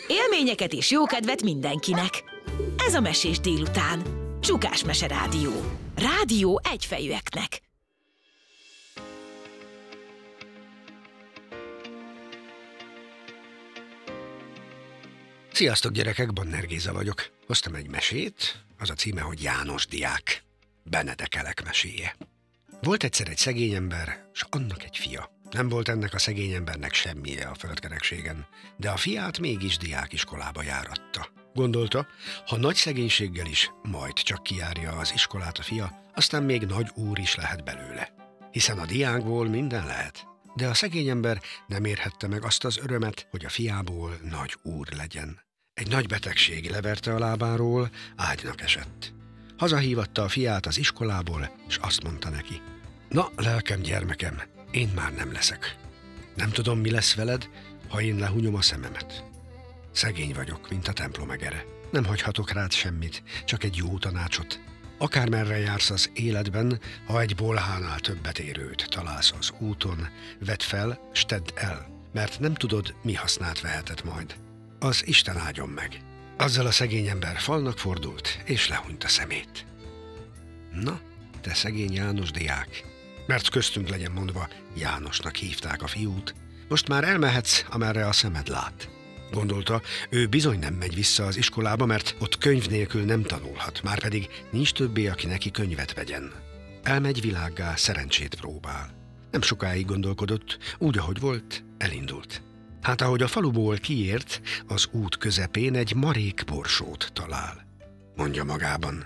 Élményeket és jókedvet mindenkinek. Ez a Mesés délután. Csukás Mese Rádió. Rádió egyfejűeknek. Sziasztok gyerekek, Banner Géza vagyok. Hoztam egy mesét, az a címe, hogy János diák. Benedekelek meséje. Volt egyszer egy szegény ember, s annak egy fia. Nem volt ennek a szegény embernek semmije a földkerekségen, de a fiát mégis diákiskolába járatta. Gondolta, ha nagy szegénységgel is majd csak kijárja az iskolát a fia, aztán még nagy úr is lehet belőle. Hiszen a diákból minden lehet. De a szegény ember nem érhette meg azt az örömet, hogy a fiából nagy úr legyen. Egy nagy betegség leverte a lábáról, ágynak esett. Hazahívatta a fiát az iskolából, és azt mondta neki: na, lelkem, gyermekem, én már nem leszek. Nem tudom, mi lesz veled, ha én lehunyom a szememet. Szegény vagyok, mint a templom egere. Nem hagyhatok rád semmit, csak egy jó tanácsot. Akármerre jársz az életben, ha egy bolhánál többet érőt találsz az úton, vedd fel, s tedd el, mert nem tudod, mi hasznát veheted majd. Az Isten áldjon meg. Azzal a szegény ember falnak fordult, és lehunyta szemét. Na, te szegény János diák, mert köztünk legyen mondva, Jánosnak hívták a fiút, most már elmehetsz, amerre a szemed lát. Gondolta, ő bizony nem megy vissza az iskolába, mert ott könyv nélkül nem tanulhat, márpedig nincs többé, aki neki könyvet vegyen. Elmegy világgá, szerencsét próbál. Nem sokáig gondolkodott, úgy, ahogy volt, elindult. Hát ahogy a faluból kiért, az út közepén egy marék borsót talál. Mondja magában: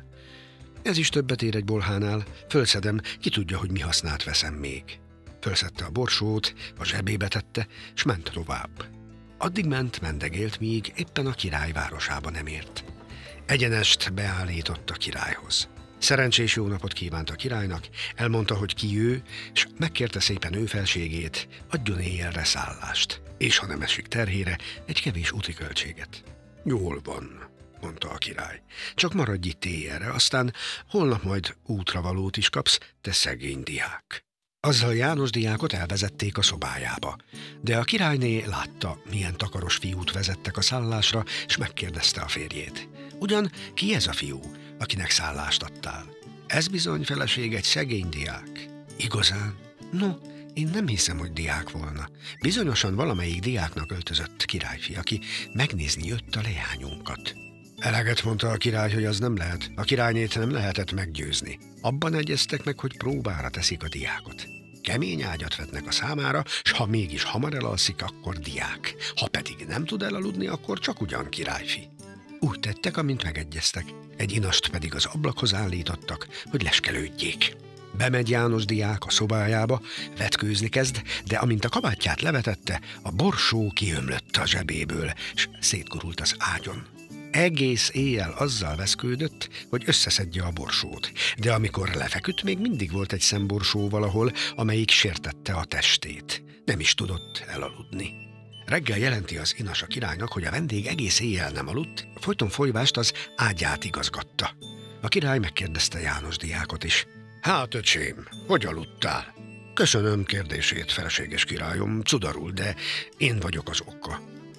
ez is többet ér egy bolhánál, fölszedem, ki tudja, hogy mi hasznát veszem még. Fölszedte a borsót, a zsebébe tette, s ment tovább. Addig ment, mendegélt, míg éppen a király városába nem ért. Egyenest beállított a királyhoz. Szerencsés jó napot kívánt a királynak, elmondta, hogy ki ő, és megkérte szépen ő felségét, adjon éjjelre szállást, és ha nem esik terhére, egy kevés úti költséget. Jól van, mondta a király, csak maradj itt éjjelre, aztán holnap majd útravalót is kapsz, te szegény diák. Azzal János diákot elvezették a szobájába, de a királyné látta, milyen takaros fiút vezettek a szállásra, és megkérdezte a férjét: ugyan ki ez a fiú, akinek szállást adtál? Ez bizony, feleség, egy szegény diák. Igazán? No, én nem hiszem, hogy diák volna. Bizonyosan valamelyik diáknak öltözött királyfi, aki megnézni jött a leányunkat. Eleget mondta a király, hogy az nem lehet. A királynét nem lehetett meggyőzni. Abban egyeztek meg, hogy próbára teszik a diákot. Kemény ágyat vetnek a számára, s ha mégis hamar elalszik, akkor diák. Ha pedig nem tud elaludni, akkor csak ugyan királyfi. Úgy tettek, amint megegyeztek. Egy inast pedig az ablakhoz állítottak, hogy leskelődjék. Bemegy János diák a szobájába, vetkőzni kezd, de amint a kabátját levetette, a borsó kiömlött a zsebéből, s szétgurult az ágyon. Egész éjjel azzal veszkődött, hogy összeszedje a borsót, de amikor lefeküdt, még mindig volt egy szemborsó valahol, amelyik sértette a testét. Nem is tudott elaludni. Reggel jelenti az inas a királynak, hogy a vendég egész éjjel nem aludt, folyton folyvást az ágyát igazgatta. A király megkérdezte János diákot is: hát öcsém, hogy aludtál? Köszönöm kérdését, felséges királyom, cudarul, de én vagyok az oka.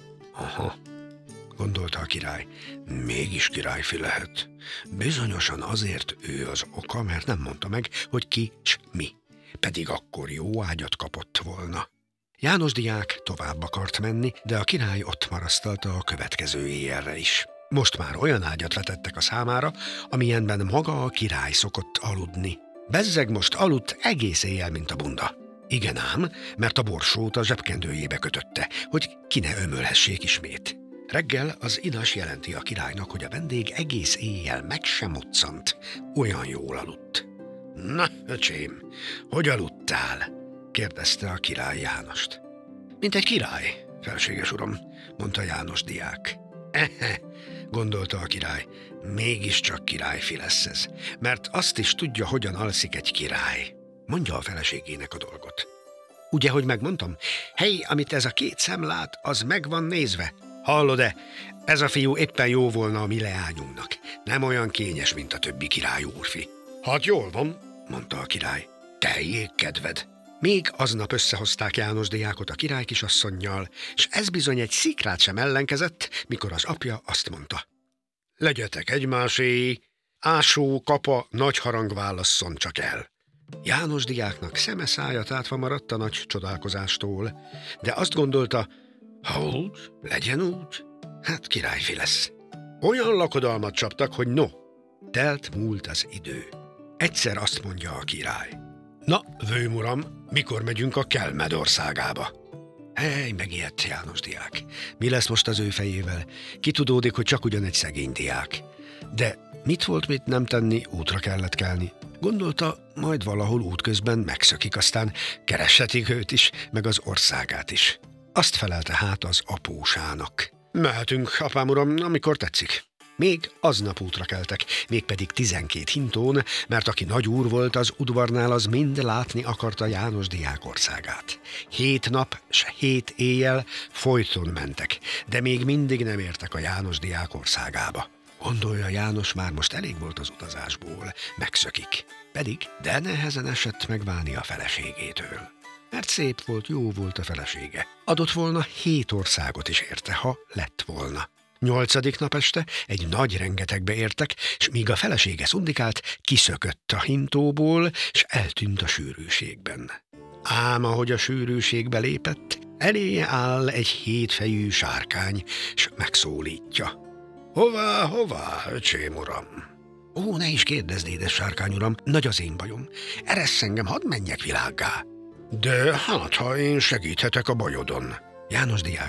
Aha, gondolta a király, mégis királyfi lehet. Bizonyosan azért ő az oka, mert nem mondta meg, hogy ki s mi. Pedig akkor jó ágyat kapott volna. János diák tovább akart menni, de a király ott marasztalta a következő éjjelre is. Most már olyan ágyat vetettek a számára, amilyenben maga a király szokott aludni. Bezzeg most aludt egész éjjel, mint a bunda. Igen ám, mert a borsót a zsebkendőjébe kötötte, hogy ki ne ömölhessék ismét. Reggel az inas jelenti a királynak, hogy a vendég egész éjjel meg sem moccant, olyan jól aludt. Na, öcsém, hogy aludtál? Kérdezte a király Jánost. Mint egy király, felséges uram, mondta János diák. Gondolta a király, mégiscsak királyfi lesz ez, mert azt is tudja, hogyan alszik egy király. Mondja a feleségének a dolgot. Ugye, hogy megmondtam? Hely, amit ez a két szem lát, az meg van nézve. Hallod-e? Ez a fiú éppen jó volna a mi leányunknak. Nem olyan kényes, mint a többi király úrfi. Hát jól van, mondta a király. Teljék kedved. Még aznap összehozták János diákot a király kisasszonnyal, és ez bizony egy szikrát sem ellenkezett, mikor az apja azt mondta: legyetek egymásé, ásó, kapa, nagy harang válasszon csak el. János diáknak szeme szája tátva maradt a nagy csodálkozástól, de azt gondolta, ha úgy, legyen úgy, hát királyfi lesz. Olyan lakodalmat csaptak, hogy no, telt múlt az idő. Egyszer azt mondja a király: na, vőmuram, mikor megyünk a Kelmed országába? Hely, megijedt János diák. Mi lesz most az ő fejével? Kitudódik, hogy csak ugyan egy szegény diák. De mit volt mit nem tenni, útra kellett kelni. Gondolta, majd valahol útközben megszökik, aztán kereshetik őt is, meg az országát is. Azt felelte hát az apósának: mehetünk, apám uram, amikor tetszik. Még aznap útra keltek, mégpedig 12 hintón, mert aki nagy úr volt az udvarnál, az mind látni akarta János diák országát. 7 nap s 7 éjjel folyton mentek, de még mindig nem értek a János diák országába. Gondolja János, már most elég volt az utazásból, megszökik. Pedig de nehezen esett megválni a feleségétől. Mert szép volt, jó volt a felesége. Adott volna 7 országot is érte, ha lett volna. 8. nap este egy nagy rengetegbe értek, s míg a felesége szundikált, kiszökött a hintóból, s eltűnt a sűrűségben. Ám ahogy a sűrűségbe lépett, eléje áll egy 7 fejű sárkány, s megszólítja: hová, hová, öcsém uram? Ó, ne is kérdezd, édes sárkány uram, nagy az én bajom. Eressz engem, hadd menjek világgá. De hát, ha én segíthetek a bajodon. János diák